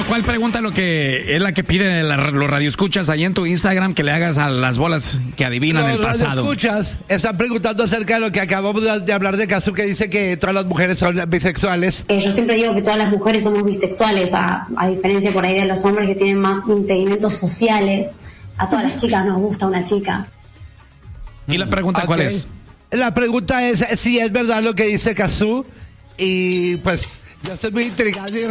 ¿cuál pregunta es la que piden los radioescuchas ahí en tu Instagram que le hagas a las bolas que adivinan el pasado? Los radioescuchas están preguntando acerca de lo que acabamos de hablar de Cazzu, que dice que todas las mujeres son bisexuales. Yo siempre digo que todas las mujeres somos bisexuales, a diferencia por ahí de los hombres que tienen más impedimentos sociales. A todas las chicas nos gusta una chica. ¿Y la pregunta cuál es? La pregunta es si es verdad lo que dice Cazzu. Y pues yo estoy muy intrigado y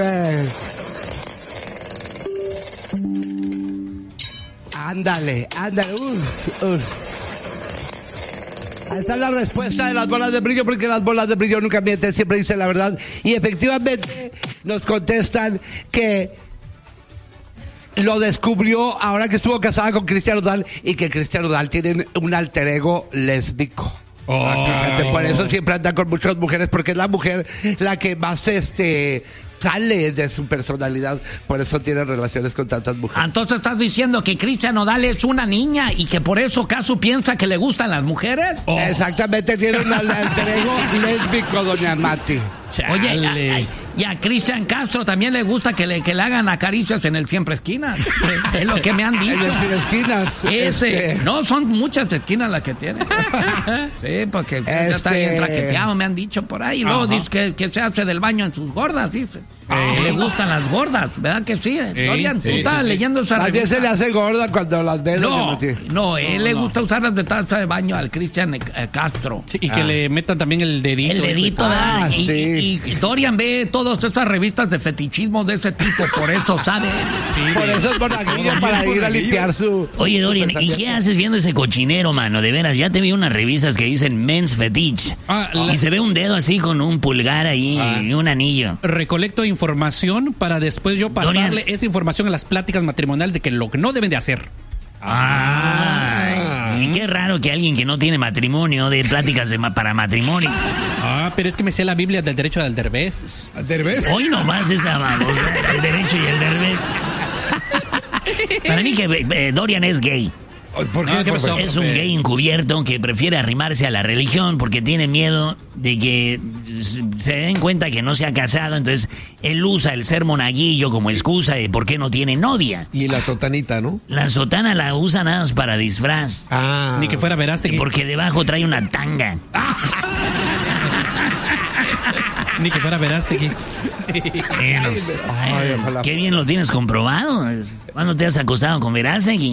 Ándale. Ahí está la respuesta de las bolas de brillo, porque las bolas de brillo nunca mienten, siempre dicen la verdad. Y efectivamente nos contestan que lo descubrió ahora que estuvo casada con Cristian Nodal, y que Cristian Nodal tiene un alter ego lésbico. Fíjate, por eso siempre anda con muchas mujeres, porque es la mujer la que más sale de su personalidad, por eso tiene relaciones con tantas mujeres. Entonces estás diciendo que Cristian Nodal es una niña y que por eso Cazzu piensa que le gustan las mujeres. Exactamente, tiene un alter ego lésbico, doña Mati. Oye, y a Cristian Castro también le gusta que le hagan acaricias en el Siempre Esquinas. Es lo que me han dicho. En el Siempre Esquinas. No, son muchas esquinas las que tiene. Sí, porque ya está bien traqueteado, me han dicho por ahí. Luego dice que se hace del baño en sus gordas, dice. Le gustan las gordas, ¿verdad que sí? Dorian, tú estabas leyendo esa revista. También se le hace gorda cuando las ves. No, él le gusta usar las de taza de baño al Cristian Castro. Sí, y que le metan también el dedito. El dedito, ¿verdad? Sí. Y Dorian ve todas esas revistas de fetichismo de ese tipo, por eso sabe. Por eso es monaguillo, para ir a limpiar su... Oye, Dorian, ¿y qué haces viendo ese cochinero, mano? De veras, ya te vi unas revistas que dicen Men's Fetish. Y se ve un dedo así con un pulgar ahí y un anillo. Recolecto información para después yo pasarle Dorian, esa información a las pláticas matrimoniales de que lo que no deben de hacer. Y qué raro que alguien que no tiene matrimonio dé pláticas para matrimonio. Pero es que me sé la Biblia del derecho del derbez. ¿Derbez? Hoy nomás esa babosa, el derecho y el derbez. Para mí que Dorian es gay. ¿Por qué? ¿Qué pasó? Es un gay encubierto que prefiere arrimarse a la religión porque tiene miedo de que se den cuenta que no se ha casado. Entonces él usa el ser monaguillo como excusa de por qué no tiene novia. Y la sotanita, ¿no? La sotana la usa nada más para disfraz. Ni que fuera Verástegui. Porque debajo trae una tanga. Ni que fuera Verástegui. Qué bien lo tienes comprobado. ¿Cuándo te has acostado con Verástegui?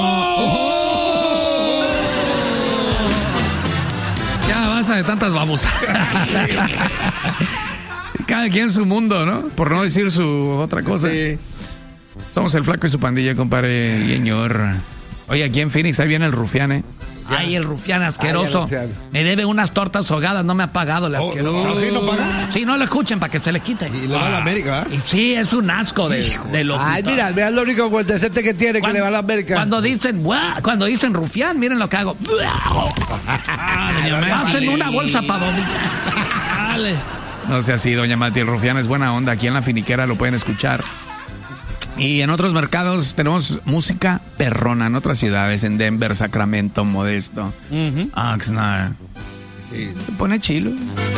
Ya basta de tantas babosas. Cada quien su mundo, ¿no? Por no decir su otra cosa. Sí. Somos el Flaco y su pandilla, compadre. Señor. Oye, aquí en Phoenix, ahí viene el rufián, ¿eh? Ay, el rufián asqueroso. Ay, el rufián. Me debe unas tortas ahogadas, no me ha pagado el asqueroso. ¿Sí no paga? Sí, no lo escuchen para que se le quite. Y le va a la América, ¿eh? Y sí, es un asco de lo. Ay, mira lo único decente que tiene, que le va a la América. Cuando dicen rufián, miren lo que hago. Hacen una bolsa para vomitar. No sea así, doña Mati, el rufián es buena onda. Aquí en La Finiquera lo pueden escuchar. Y en otros mercados tenemos música perrona, en otras ciudades, en Denver, Sacramento, Modesto, Oxnard. Sí. Se pone chilo.